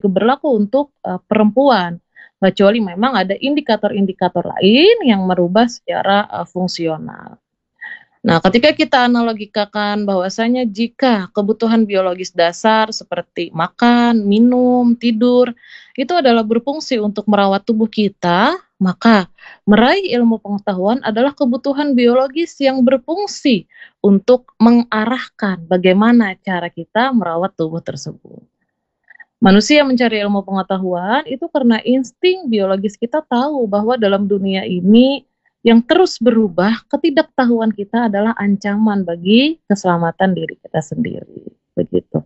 juga berlaku untuk perempuan, kecuali memang ada indikator-indikator lain yang merubah secara fungsional. Nah, ketika kita analogikakan bahwasanya jika kebutuhan biologis dasar seperti makan, minum, tidur, itu adalah berfungsi untuk merawat tubuh kita, maka meraih ilmu pengetahuan adalah kebutuhan biologis yang berfungsi untuk mengarahkan bagaimana cara kita merawat tubuh tersebut. Manusia mencari ilmu pengetahuan itu karena insting biologis kita tahu bahwa dalam dunia ini yang terus berubah, ketidaktahuan kita adalah ancaman bagi keselamatan diri kita sendiri, begitu.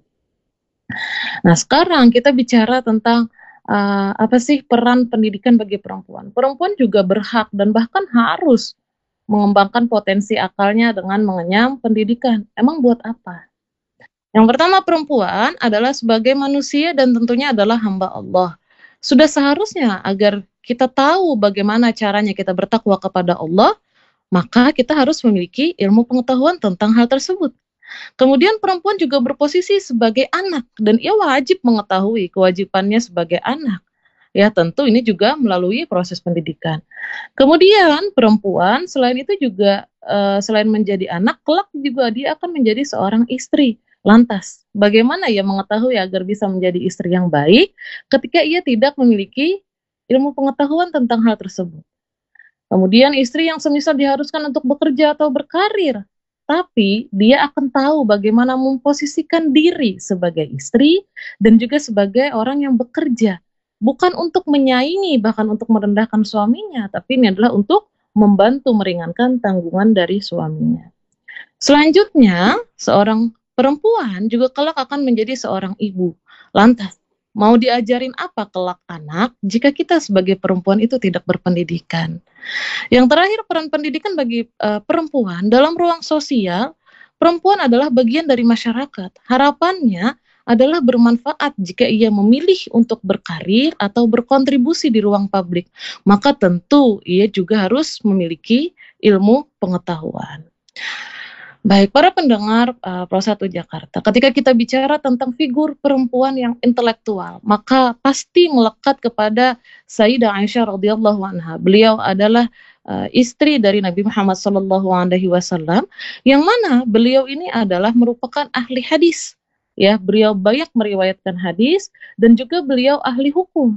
Nah, sekarang kita bicara tentang apa sih peran pendidikan bagi perempuan. Perempuan juga berhak dan bahkan harus mengembangkan potensi akalnya dengan mengenyam pendidikan. Emang buat apa? Yang pertama, perempuan adalah sebagai manusia dan tentunya adalah hamba Allah. Sudah seharusnya agar kita tahu bagaimana caranya kita bertakwa kepada Allah, maka kita harus memiliki ilmu pengetahuan tentang hal tersebut. Kemudian perempuan juga berposisi sebagai anak dan ia wajib mengetahui kewajibannya sebagai anak. Ya, tentu ini juga melalui proses pendidikan. Kemudian perempuan selain itu juga selain menjadi anak, kelak juga dia akan menjadi seorang istri. Lantas, bagaimana ia mengetahui agar bisa menjadi istri yang baik ketika ia tidak memiliki ilmu pengetahuan tentang hal tersebut? Kemudian istri yang semisal diharuskan untuk bekerja atau berkarir, tapi dia akan tahu bagaimana memposisikan diri sebagai istri dan juga sebagai orang yang bekerja. Bukan untuk menyaingi, bahkan untuk merendahkan suaminya, tapi ini adalah untuk membantu meringankan tanggungan dari suaminya. Selanjutnya, seorang perempuan juga kelak akan menjadi seorang ibu. Lantas, mau diajarin apa kelak anak jika kita sebagai perempuan itu tidak berpendidikan? Yang terakhir, peran pendidikan bagi perempuan dalam ruang sosial, perempuan adalah bagian dari masyarakat. Harapannya adalah bermanfaat jika ia memilih untuk berkarir atau berkontribusi di ruang publik. Maka tentu ia juga harus memiliki ilmu pengetahuan. Baik, para pendengar Pro 1 Jakarta, ketika kita bicara tentang figur perempuan yang intelektual, maka pasti melekat kepada Sayyidah Aisyah radhiyallahu anha. Beliau adalah istri dari Nabi Muhammad SAW, yang mana beliau ini adalah merupakan ahli hadis. Ya, beliau banyak meriwayatkan hadis dan juga beliau ahli hukum.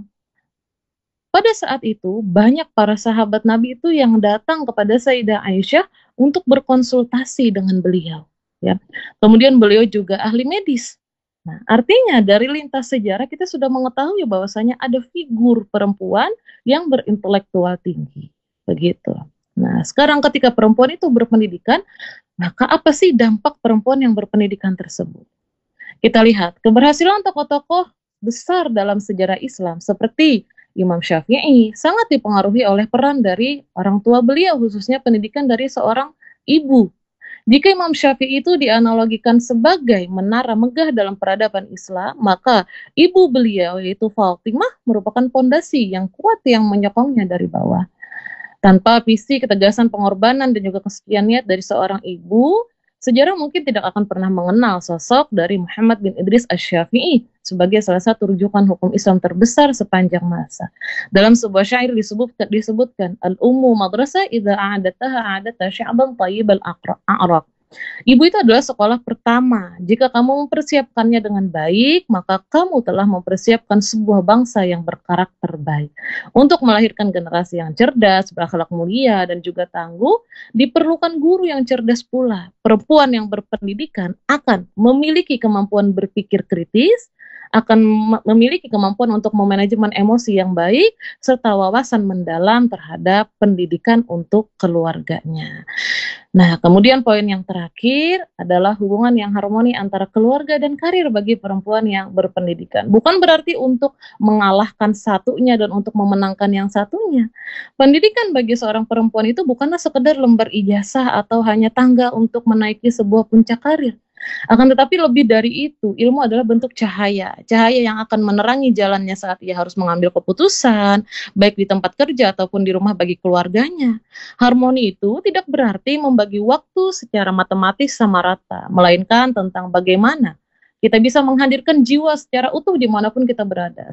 Pada saat itu, banyak para sahabat Nabi itu yang datang kepada Sayyidah Aisyah untuk berkonsultasi dengan beliau. Ya. Kemudian beliau juga ahli medis. Nah, artinya dari lintas sejarah kita sudah mengetahui bahwasanya ada figur perempuan yang berintelektual tinggi. Begitu. Nah, sekarang ketika perempuan itu berpendidikan, maka apa sih dampak perempuan yang berpendidikan tersebut? Kita lihat keberhasilan tokoh-tokoh besar dalam sejarah Islam seperti Imam Syafi'i sangat dipengaruhi oleh peran dari orang tua beliau, khususnya pendidikan dari seorang ibu. Jika Imam Syafi'i itu dianalogikan sebagai menara megah dalam peradaban Islam, maka ibu beliau yaitu Fatimah merupakan fondasi yang kuat yang menyokongnya dari bawah. Tanpa visi, ketegasan, pengorbanan, dan juga kesekian niat dari seorang ibu, sejarah mungkin tidak akan pernah mengenal sosok dari Muhammad bin Idris Asy-Syafi'i sebagai salah satu rujukan hukum Islam terbesar sepanjang masa. Dalam sebuah syair disebutkan al-ummu madrasah idza a'adataha a'adata sya'ban thayyibal a'raq. Ibu itu adalah sekolah pertama. Jika kamu mempersiapkannya dengan baik, maka kamu telah mempersiapkan sebuah bangsa yang berkarakter baik. Untuk melahirkan generasi yang cerdas, berakhlak mulia, dan juga tangguh, diperlukan guru yang cerdas pula. Perempuan yang berpendidikan akan memiliki kemampuan berpikir kritis, akan memiliki kemampuan untuk memanajemen emosi yang baik, serta wawasan mendalam terhadap pendidikan untuk keluarganya. Nah, kemudian poin yang terakhir adalah hubungan yang harmoni antara keluarga dan karir bagi perempuan yang berpendidikan. Bukan berarti untuk mengalahkan satunya dan untuk memenangkan yang satunya. Pendidikan bagi seorang perempuan itu bukanlah sekedar lembar ijazah atau hanya tangga untuk menaiki sebuah puncak karir. Akan tetapi lebih dari itu, ilmu adalah bentuk cahaya. Cahaya yang akan menerangi jalannya saat ia harus mengambil keputusan, baik di tempat kerja ataupun di rumah bagi keluarganya. Harmoni itu tidak berarti membagi waktu secara matematis sama rata, melainkan tentang bagaimana kita bisa menghadirkan jiwa secara utuh dimanapun kita berada.